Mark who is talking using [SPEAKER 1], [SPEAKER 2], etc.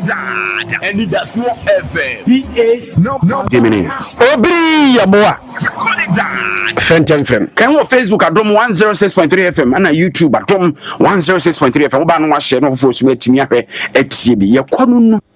[SPEAKER 1] Dad, and that's what FM. He is no
[SPEAKER 2] Jiminy. Obri Yaboa. Fentem Fem. Can we Facebook at Dom 106.3 FM and a YouTube at Dom 106.3 FM? Oban was sharing of us met me at CB. Yakonun